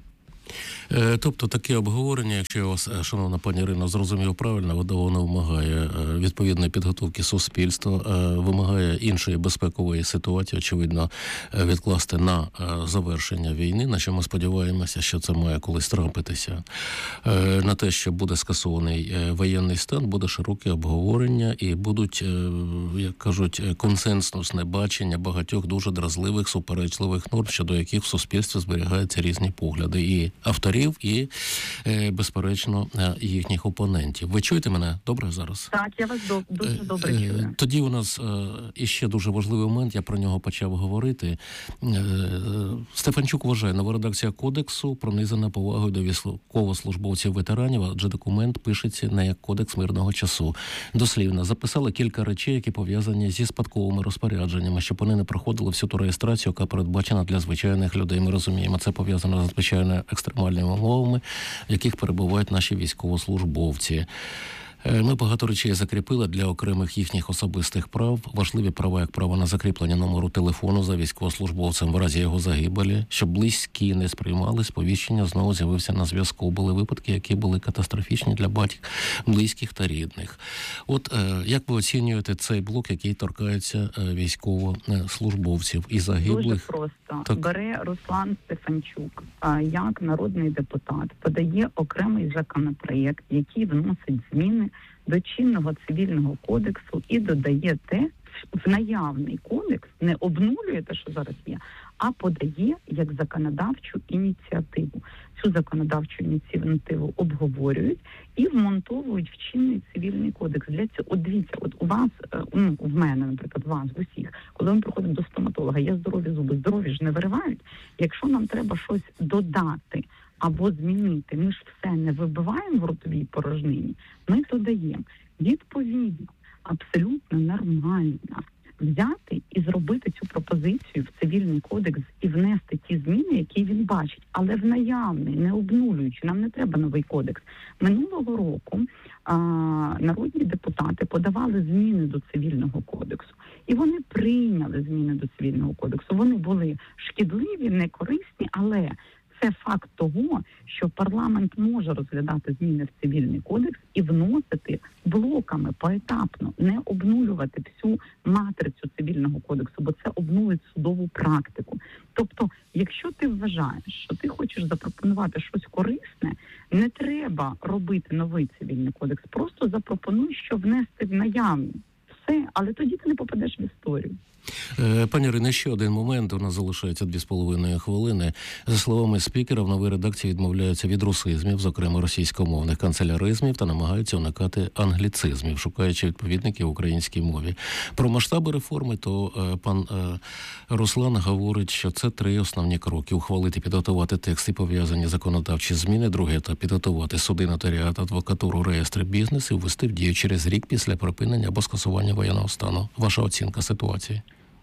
K: Тобто таке обговорення, якщо я вас, шановна пані Ірино, зрозумів правильно, воно вимагає відповідної підготовки суспільства, вимагає іншої безпекової ситуації, очевидно, відкласти на завершення війни, на що ми сподіваємося, що це має колись трапитися, на те, що буде скасований воєнний стан, буде широке обговорення і будуть, як кажуть, консенсусне бачення багатьох дуже дразливих, суперечливих норм, щодо яких в суспільстві зберігаються різні погляди і авторів, і, безперечно, їхніх опонентів. Ви чуєте мене добре зараз?
L: Так, я вас до, дуже добре чую.
K: Тоді у нас іще дуже важливий момент, я про нього почав говорити. Стефанчук вважає, нова редакція кодексу пронизана повагою до військовослужбовців-ветеранів, адже документ пишеться не як кодекс мирного часу. Дослівно, записали кілька речей, які пов'язані зі спадковими розпорядженнями, щоб вони не проходили всю ту реєстрацію, яка передбачена для звичайних людей. Ми розуміємо, це пов'язано з звичайною екстремальними умовами, в яких перебувають наші військовослужбовці. Ми багато речей закріпили для окремих їхніх особистих прав. Важливі права, як право на закріплення номеру телефону за військовослужбовцем в разі його загибелі, щоб близькі не сприймали сповіщення, знову з'явився на зв'язку. Були випадки, які були катастрофічні для батьків, близьких та рідних. От як ви оцінюєте цей блок, який торкається військовослужбовців і загиблих?
L: Дуже просто.
K: Так.
L: Бере Руслан Стефанчук, як народний депутат, подає окремий законопроєкт, який вносить зміни до чинного цивільного кодексу і додає те, в наявний кодекс, не обнулює те, що зараз є, а подає як законодавчу ініціативу. Цю законодавчу ініціативу обговорюють і вмонтовують в чинний цивільний кодекс. Для цього, от дивіться, от у вас, ну, в мене, наприклад, вас, в усіх, коли ми приходимо до стоматолога, є здорові зуби, здорові ж не виривають. Якщо нам треба щось додати або змінити, ми ж все не вибиваємо в ротовій порожнині, ми додаємо. Відповідно, абсолютно нормально взяти і зробити цю пропозицію в цивільний кодекс і внести ті зміни, які він бачить, але в наявний, не обнулюючи. Нам не треба новий кодекс. Минулого року а, народні депутати подавали зміни до цивільного кодексу, і вони прийняли зміни до цивільного кодексу. Вони були шкідливі, некорисні, але це факт того, що парламент може розглядати зміни в цивільний кодекс і вносити блоками поетапно, не обнулювати всю матрицю цивільного кодексу, бо це обнулить судову практику. Тобто, якщо ти вважаєш, що ти хочеш запропонувати щось корисне, не треба робити новий цивільний кодекс, просто запропонуй, що внести в наявність. Все, але тоді ти не попадеш в історію.
K: Пані Ірино, ще один момент, у нас залишається дві з половиною хвилини. За словами спікера, в новій редакції відмовляються від русизмів, зокрема російськомовних канцеляризмів, та намагаються уникати англіцизмів, шукаючи відповідників в українській мові. Про масштаби реформи, то е, пан е, Руслан говорить, що це три основні кроки. Ухвалити, підготувати тексти, пов'язані законодавчі зміни. Друге – етап – підготувати суди, нотаріат, адвокатуру, реєстри бізнесу і ввести в дію через рік після припинення або скасування воєнного стану. Ваша оцінка ситуації?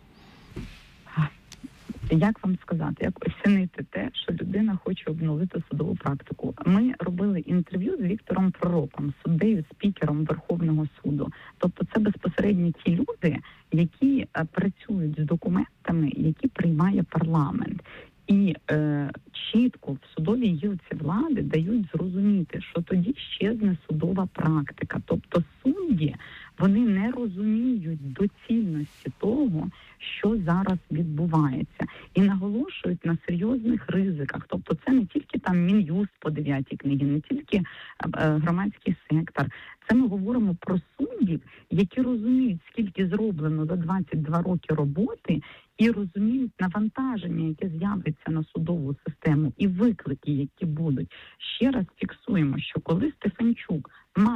L: Як вам сказати, як оцінити те, що людина хоче обновити судову практику? Ми робили інтерв'ю з Віктором Пророком, суддею, спікером Верховного суду. Тобто це безпосередньо ті люди, які працюють з документами, які приймає парламент. І е, чітко в судовій гілці влади дають зрозуміти, що тоді щезне судова практика. Тобто судді, вони не розуміють доцільності того, що зараз відбувається. І наголошують на серйозних ризиках. Тобто це не тільки там Мін'юст по дев'ятій книгі, не тільки е, громадський сектор. Це ми говоримо про суддів, які розуміють, скільки зроблено за двадцять два роки роботи, і розуміють навантаження, яке з'явиться на судову систему, і виклики, які будуть. Ще раз фіксуємо, що коли Стефанчук має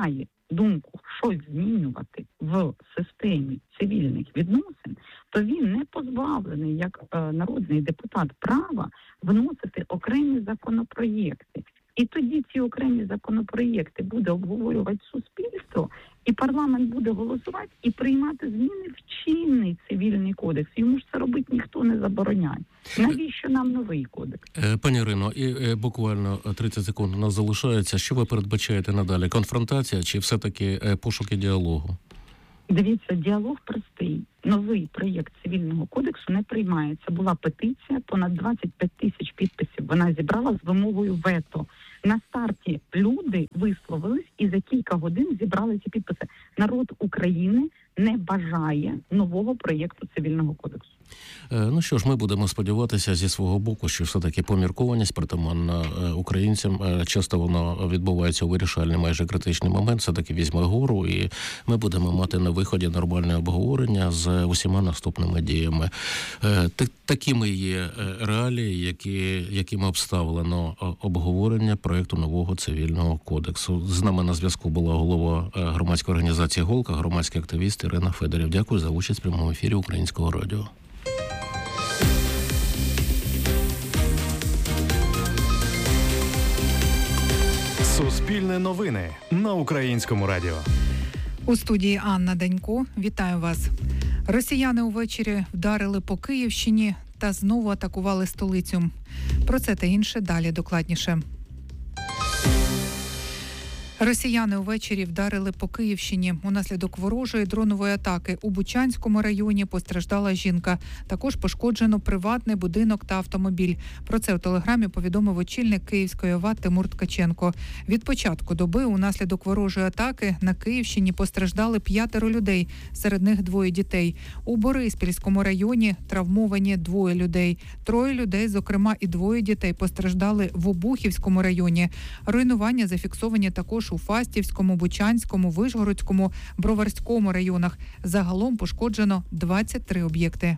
L: думку щось змінювати в системі цивільних відносин, то він не позбавлений, як е, народний депутат, права вносити окремі законопроєкти. І тоді ці окремі законопроєкти буде обговорювати суспільство, і парламент буде голосувати і приймати зміни в чинний цивільний кодекс. Йому ж це робити ніхто не забороняє. Навіщо нам новий кодекс?
K: Пані Ірино, і буквально тридцять секунд у нас залишається. Що ви передбачаєте надалі? Конфронтація чи все-таки пошуки діалогу?
L: Дивіться, діалог простий. Новий проєкт цивільного кодексу не приймається. Була петиція, понад двадцять п'ять тисяч підписів вона зібрала з вимогою вето. На старті люди висловились і за кілька годин зібрали ці підписи. Народ України не бажає нового проєкту цивільного кодексу.
K: Ну що ж, ми будемо сподіватися зі свого боку, що все-таки поміркованість притаманна українцям. Часто воно відбувається у вирішальний, майже критичний момент, все-таки візьме гору, і ми будемо мати на виході нормальне обговорення з усіма наступними діями. Такими є реалії, які, якими обставлено обговорення проєкту нового цивільного кодексу. З нами на зв'язку була голова громадської організації «Голка», громадський активіст Ірина Федорів. Дякую за участь в прямому ефірі Українського радіо.
F: Суспільне новини на Українському радіо.
G: У студії Анна Данько. Вітаю вас. Росіяни увечері вдарили по Київщині та знову атакували столицю. Про це та інше далі докладніше. Росіяни увечері вдарили по Київщині. Унаслідок ворожої дронової атаки у Бучанському районі постраждала жінка. Також пошкоджено приватний будинок та автомобіль. Про це у телеграмі повідомив очільник Київської ОВА Тимур Ткаченко. Від початку доби унаслідок ворожої атаки на Київщині постраждали п'ятеро людей, серед них двоє дітей. У Бориспільському районі травмовані двоє людей. Троє людей, зокрема і двоє дітей, постраждали в Обухівському районі. Руйнування зафіксовані також у Фастівському, Бучанському, Вишгородському, Броварському районах. Загалом пошкоджено двадцять три об'єкти.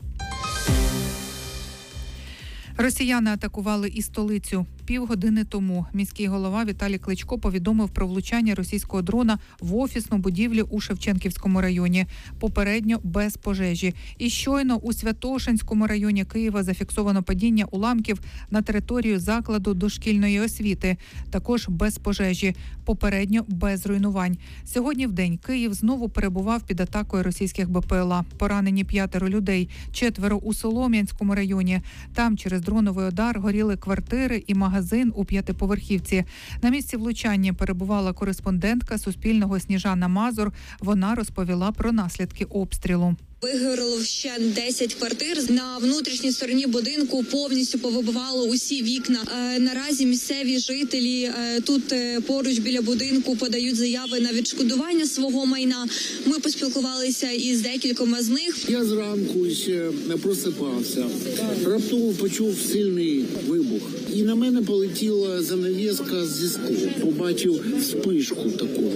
G: Росіяни атакували і столицю. Півгодини тому міський голова Віталій Кличко повідомив про влучання російського дрона в офісну будівлю у Шевченківському районі. Попередньо без пожежі. І щойно у Святошинському районі Києва зафіксовано падіння уламків на територію закладу дошкільної освіти. Також без пожежі. Попередньо без руйнувань. Сьогодні вдень Київ знову перебував під атакою російських БПЛА. Поранені п'ятеро людей, четверо у Солом'янському районі. Там через дроновий удар горіли квартири і магазини. Магазин у п'ятиповерхівці. На місці влучання перебувала кореспондентка Суспільного Сніжана Мазур. Вона розповіла про наслідки обстрілу.
M: Вигоріло ще десять квартир. На внутрішній стороні будинку повністю повибивало усі вікна. Е, наразі місцеві жителі е, тут е, поруч біля будинку подають заяви на відшкодування свого майна. Ми поспілкувалися із декількома з них.
N: Я зранку ще не просипався. Раптово почув сильний вибух. І на мене полетіла занавіска зі скла. Побачив спишку таку.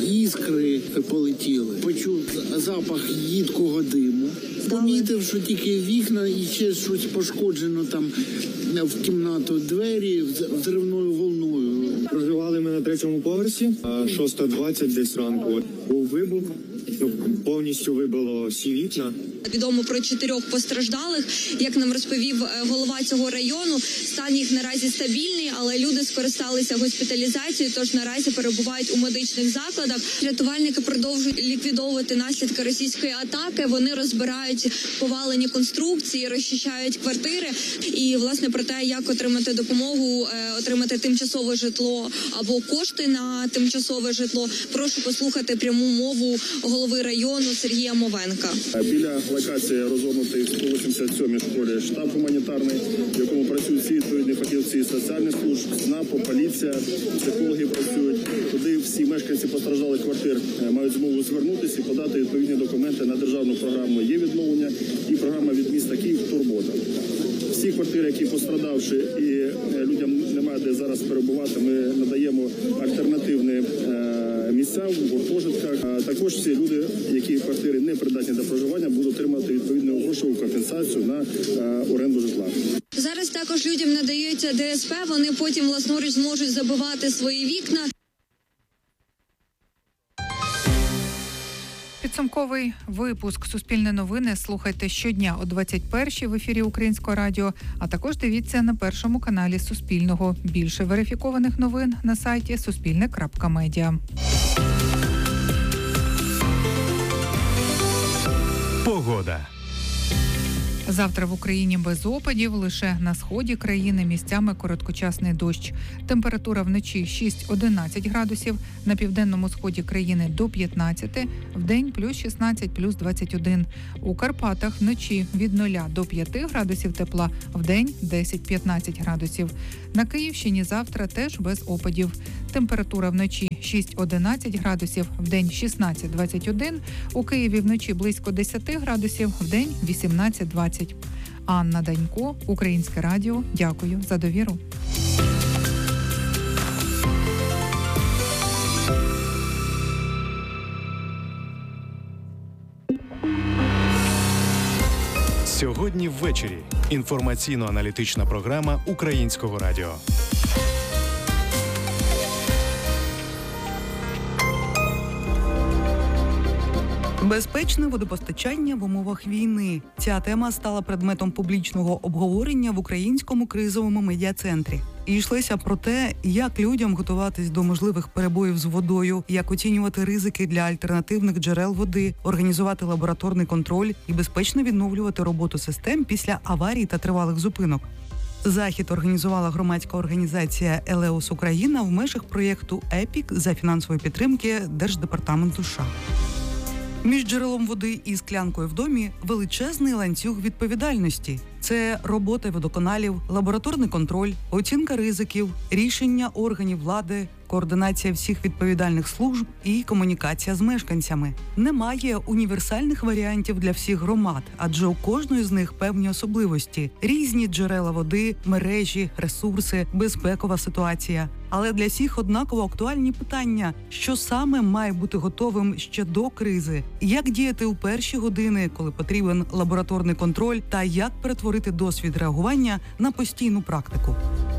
N: Іскри полетіли. Почув запах їдкого диму. Помітив, що тільки вікна і ще щось пошкоджено там в кімнату, двері взривною волною.
O: Проживали ми на третьому поверсі, шоста двадцять десь ранку. Був вибух, ну, повністю вибило всі вікна.
M: Відомо про чотирьох постраждалих. Як нам розповів голова цього району, стан їх наразі стабільний, але люди скористалися госпіталізацією, тож наразі перебувають у медичних закладах. Рятувальники продовжують ліквідовувати наслідки російської атаки. Вони розбирають повалені конструкції, розчищають квартири. І, власне, про те, як отримати допомогу, отримати тимчасове житло або кошти на тимчасове житло, прошу послухати пряму мову голови району Сергія Мовенка.
P: Біля локації розгорнутий в сто вісімдесят сьомій школі штаб гуманітарний, в якому працюють всі відповідні фахівці соціальних служб, СНАПу, поліція, психологи працюють. Туди всі мешканці постраждалих квартир мають змогу звернутися і подати відповідні документи на державну програму «Є відновлення» і програма від міста Київ «Турбота». Всі квартири, які пострадавши і людям немає де зараз перебувати, ми надаємо альтернативні місця в гуртожитках. Також всі люди, які квартири не придатні до проживання, будуть отримати відповідну грошову компенсацію на оренду житла.
M: Зараз також людям надається ДСП, вони потім власноруч зможуть забивати свої вікна.
G: Підсумковий випуск «Суспільне новини» слухайте щодня о двадцять першій в ефірі Українського радіо, а також дивіться на першому каналі Суспільного. Більше верифікованих новин на сайті суспільне крапка медіа.
F: Погода.
G: Завтра в Україні без опадів, лише на сході країни місцями короткочасний дощ. Температура вночі шість-одинадцять градусів, на південному сході країни до п'ятнадцяти, вдень плюс шістнадцять, плюс двадцять один. У Карпатах вночі від нуля до п'яти градусів тепла, вдень десять-п'ятнадцять градусів. На Київщині завтра теж без опадів. Температура вночі шість-одинадцять градусів, вдень шістнадцять-двадцять один. У Києві вночі близько десять градусів, вдень вісімнадцять-двадцять. Анна Данько, Українське радіо. Дякую за довіру.
F: Сьогодні ввечері. Інформаційно-аналітична програма Українського радіо.
D: Безпечне водопостачання в умовах війни. Ця тема стала предметом публічного обговорення в Українському кризовому медіа-центрі. І йшлося про те, як людям готуватись до можливих перебоїв з водою, як оцінювати ризики для альтернативних джерел води, організувати лабораторний контроль і безпечно відновлювати роботу систем після аварій та тривалих зупинок. Захід організувала громадська організація «Елеус Україна» в межах проєкту «Епік» за фінансової підтримки Держдепартаменту США. Між джерелом води і склянкою в домі величезний ланцюг відповідальності. Це робота водоканалів, лабораторний контроль, оцінка ризиків, рішення органів влади, координація всіх відповідальних служб і комунікація з мешканцями. Немає універсальних варіантів для всіх громад, адже у кожної з них певні особливості. Різні джерела води, мережі, ресурси, безпекова ситуація. Але для всіх однаково актуальні питання, що саме має бути готовим ще до кризи, як діяти у перші години, коли потрібен лабораторний контроль, та як перетворити досвід реагування на постійну практику.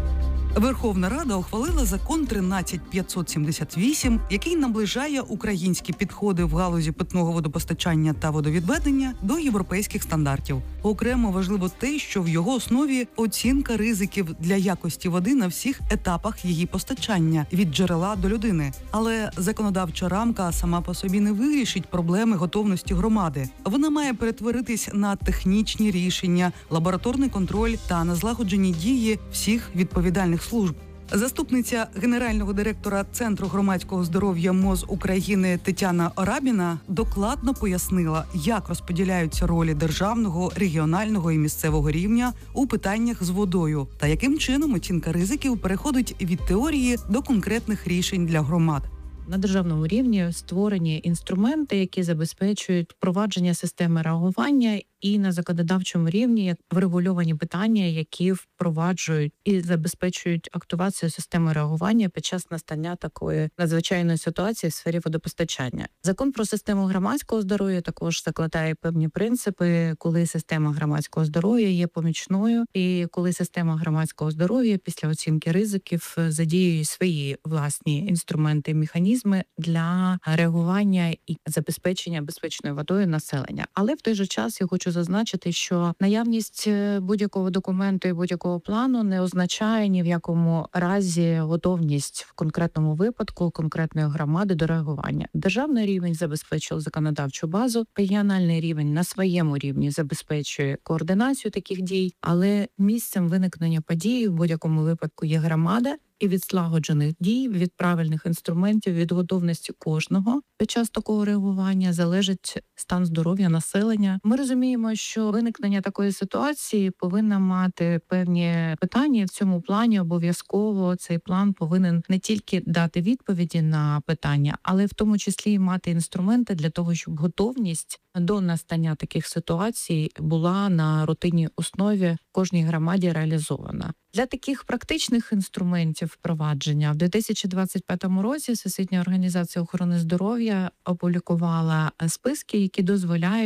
D: Верховна Рада ухвалила закон тринадцять п'ятсот сімдесят вісім, який наближає українські підходи в галузі питного водопостачання та водовідведення до європейських стандартів. Окремо важливо те, що в його основі оцінка ризиків для якості води на всіх етапах її постачання – від джерела до людини. Але законодавча рамка сама по собі не вирішить проблеми готовності громади. Вона має перетворитись на технічні рішення, лабораторний контроль та на злагоджені дії всіх відповідальних служб. Заступниця генерального директора Центру громадського здоров'я МОЗ України Тетяна Орабіна докладно пояснила, як розподіляються ролі державного, регіонального і місцевого рівня у питаннях з водою та яким чином оцінка ризиків переходить від теорії до конкретних рішень для громад.
Q: На державному рівні створені інструменти, які забезпечують впровадження системи реагування, і на законодавчому рівні як врегульовані питання, які впроваджують і забезпечують активацію системи реагування під час настання такої надзвичайної ситуації в сфері водопостачання. Закон про систему громадського здоров'я також закладає певні принципи, коли система громадського здоров'я є помічною, і коли система громадського здоров'я після оцінки ризиків задіює свої власні інструменти і механізми для реагування і забезпечення безпечною водою населення. Але в той же час я хочу зазначити, що наявність будь-якого документу і будь-якого плану не означає ні в якому разі готовність в конкретному випадку конкретної громади до реагування. Державний рівень забезпечив законодавчу базу, регіональний рівень на своєму рівні забезпечує координацію таких дій, але місцем виникнення подій в будь-якому випадку є громада. І від злагоджених дій, від правильних інструментів, від готовності кожного під час такого реагування залежить стан здоров'я населення. Ми розуміємо, що виникнення такої ситуації повинна мати певні питання. В цьому плані обов'язково цей план повинен не тільки дати відповіді на питання, але в тому числі і мати інструменти для того, щоб готовність до настання таких ситуацій була на рутинній основі в кожній громаді реалізована. Для таких практичних інструментів впровадження в дві тисячі двадцять п'ятому році Всесвітня організація охорони здоров'я опублікувала списки, які дозволяють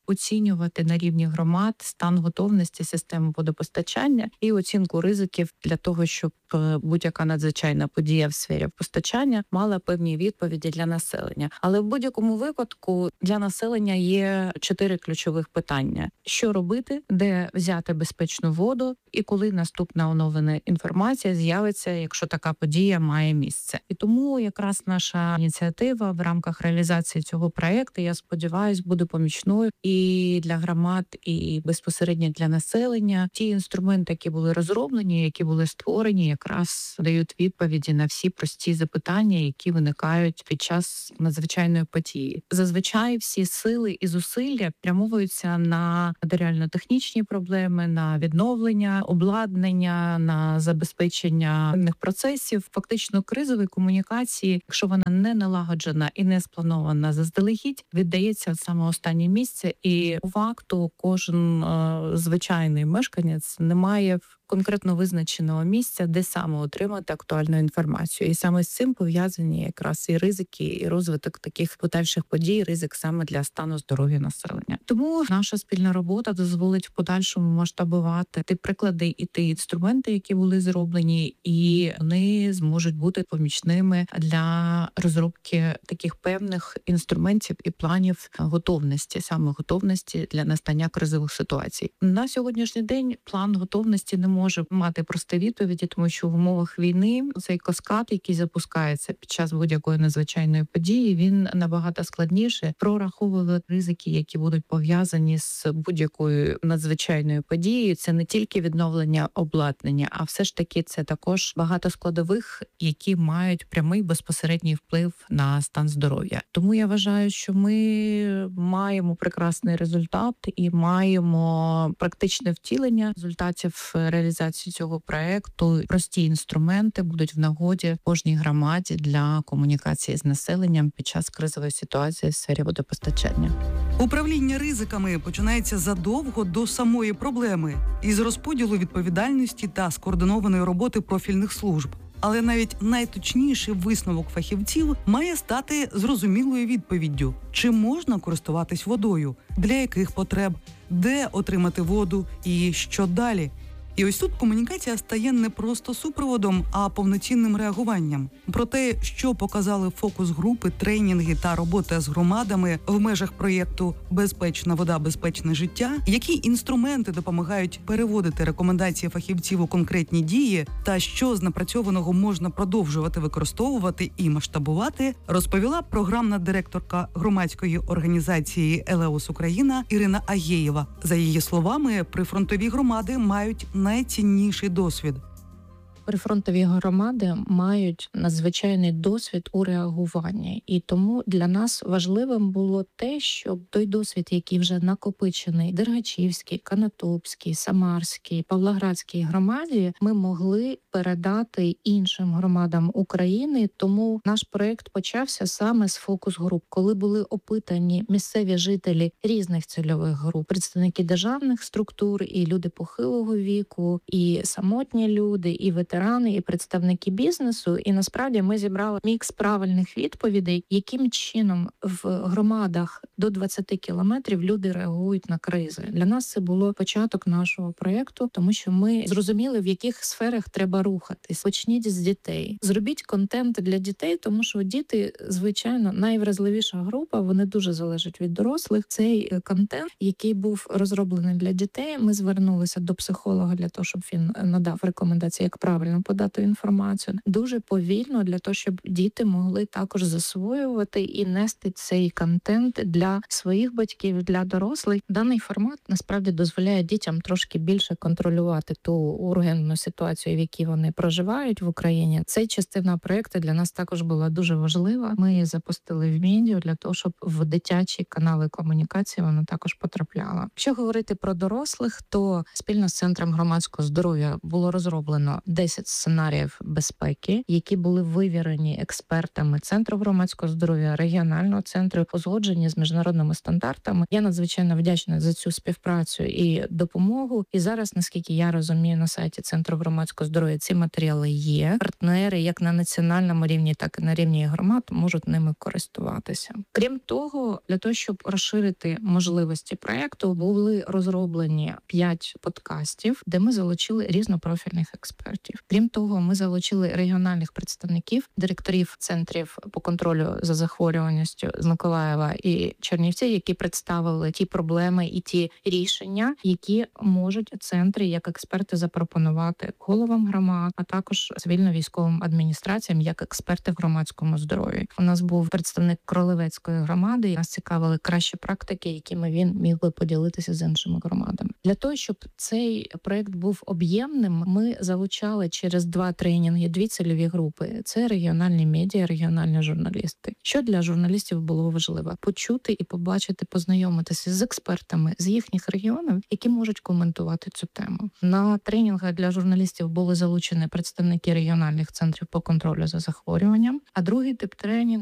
Q: оцінювати на рівні громад стан готовності системи водопостачання і оцінку ризиків для того, щоб будь-яка надзвичайна подія в сфері постачання мала певні відповіді для населення. Але в будь-якому випадку для населення є чотири ключових питання: що робити, де взяти безпечну воду, і коли наступна оновлена інформація з'явиться, якщо така подія має місце. І тому якраз наша ініціатива в рамках реалізації цього проекту, я сподіваюся, буде помічною і для громад, і безпосередньо для населення. Ті інструменти, які були розроблені, які були створені, якраз дають відповіді на всі прості запитання, які виникають під час надзвичайної події. Зазвичай всі сили і зусилля прямовуються на матеріально-технічні проблеми, на відновлення обладнання, на забезпечення певних процесів. Фактично кризової комунікації, якщо вона не налагоджена і не спланована заздалегідь, віддається в саме останнє місце. І по факту кожен е, звичайний мешканець не має конкретно визначеного місця, де саме отримати актуальну інформацію. І саме з цим пов'язані якраз і ризики, і розвиток таких подальших подій, ризик саме для стану здоров'я населення. Тому наша спільна робота дозволить в подальшому масштабувати ті приклади і ті інструменти, які були зроблені, і вони зможуть бути помічними для розробки таких певних інструментів і планів готовності, саме готовності для настання кризових ситуацій. На сьогоднішній день план готовності не може мати прості відповіді, тому що в умовах війни цей каскад, який запускається під час будь-якої надзвичайної події, він набагато складніше прораховувати ризики, які будуть пов'язані з будь-якою надзвичайною подією. Це не тільки відновлення обладнання, а все ж таки це також багато складових, які мають прямий безпосередній вплив на стан здоров'я. Тому я вважаю, що ми маємо прекрасний результат і маємо практичне втілення результатів реалізації цього проекту. Прості інструменти будуть в нагоді кожній громаді для комунікації з населенням під час кризової ситуації в сфері водопостачання.
D: Управління ризиками починається задовго до самої проблеми із розподілу відповідальності та скоординованої роботи профільних служб. Але навіть найточніший висновок фахівців має стати зрозумілою відповіддю: чи можна користуватись водою, для яких потреб, де отримати воду і що далі. І ось тут комунікація стає не просто супроводом, а повноцінним реагуванням. Про те, що показали фокус-групи, тренінги та робота з громадами в межах проєкту «Безпечна вода, безпечне життя», які інструменти допомагають переводити рекомендації фахівців у конкретні дії та що з напрацьованого можна продовжувати використовувати і масштабувати, розповіла програмна директорка громадської організації «Елеус Україна» Ірина Агєєва. За її словами, прифронтові громади мають найцінніший досвід.
Q: Прифронтові громади мають надзвичайний досвід у реагуванні. І тому для нас важливим було те, щоб той досвід, який вже накопичений в Дергачівській, Канатопській, Самарській, Павлоградській громаді, ми могли передати іншим громадам України. Тому наш проєкт почався саме з фокус-груп, коли були опитані місцеві жителі різних цільових груп, представники державних структур, і люди похилого віку, і самотні люди, і ветерани, і представники бізнесу. І насправді ми зібрали мікс правильних відповідей, яким чином в громадах до двадцяти кілометрів люди реагують на кризи. Для нас це було початок нашого проєкту, тому що ми зрозуміли, в яких сферах треба рухатись. Почніть з дітей. Зробіть контент для дітей, тому що діти, звичайно, найвразливіша група, вони дуже залежать від дорослих. Цей контент, який був розроблений для дітей, ми звернулися до психолога для того, щоб він надав рекомендації, як правильно подати інформацію. Дуже повільно, для того, щоб діти могли також засвоювати і нести цей контент для своїх батьків, для дорослих. Даний формат насправді дозволяє дітям трошки більше контролювати ту ургентну ситуацію, в якій вони проживають в Україні. Ця частина проєкту для нас також була дуже важлива. Ми її запустили в медіа для того, щоб в дитячі канали комунікації вона також потрапляла. Якщо говорити про дорослих, то спільно з Центром громадського здоров'я було розроблено десять десять сценаріїв безпеки, які були вивірені експертами Центру громадського здоров'я, регіонального центру, узгоджені з міжнародними стандартами. Я надзвичайно вдячна за цю співпрацю і допомогу. І зараз, наскільки я розумію, на сайті Центру громадського здоров'я ці матеріали є. Партнери як на національному рівні, так і на рівні громад можуть ними користуватися. Крім того, для того, щоб розширити можливості проекту, були розроблені п'ять подкастів, де ми залучили різнопрофільних експертів. Крім того, ми залучили регіональних представників, директорів центрів по контролю за захворюваністю з Миколаєва і Чернівців, які представили ті проблеми і ті рішення, які можуть центри як експерти запропонувати головам громад, а також цивільно-військовим адміністраціям як експерти в громадському здоров'ї. У нас був представник Кролевецької громади, і нас цікавили кращі практики, якими він міг би поділитися з іншими громадами. Для того, щоб цей проект був об'ємним, ми залучали через два тренінги дві цільові групи. Це регіональні медіа, регіональні журналісти. Що для журналістів було важливо? Почути і побачити, познайомитися з експертами з їхніх регіонів, які можуть коментувати цю тему. На тренінгах для журналістів були залучені представники регіональних центрів по контролю за захворюванням, а другий тип тренінг